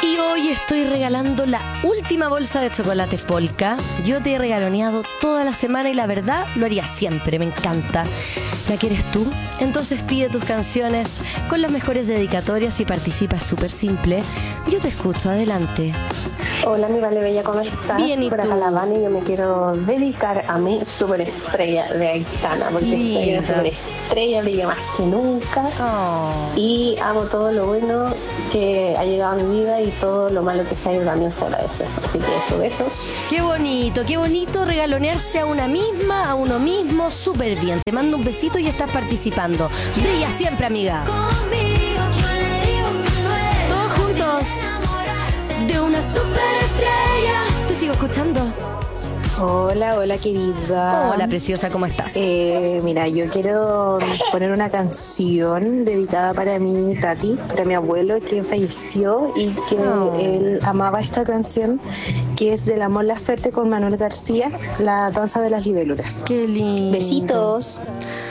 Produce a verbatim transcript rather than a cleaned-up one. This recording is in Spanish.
Y hoy estoy regalando la última bolsa de chocolates Polka. Yo te he regaloneado toda la semana y la verdad lo haría siempre, me encanta. ¿La quieres tú? Entonces pide tus canciones con las mejores dedicatorias y participa, es súper simple. Yo te escucho, adelante. Hola, mi Vale Bella, ¿cómo estás? Bien, ¿y Por tú? acá la Vane, yo me quiero dedicar a mi superestrella de Aitana, porque Linda. soy una superestrella, brilla más que nunca. Oh. Y amo todo lo bueno que ha llegado a mi vida y todo lo malo que se ha ido también se agradece. Así que eso, besos. Qué bonito, qué bonito regalonearse a una misma, a uno mismo, súper bien. Te mando un besito y estás participando. Brilla siempre, amiga. Todos juntos. De una superestrella. Te sigo escuchando. Hola, hola querida. Hola, preciosa, ¿cómo estás? Eh, mira, yo quiero poner una canción dedicada para mi tati, para mi abuelo que falleció y que Oh. él amaba esta canción, que es de la Mon Laferte con Manuel García, La danza de las libélulas. Qué lindo. Besitos.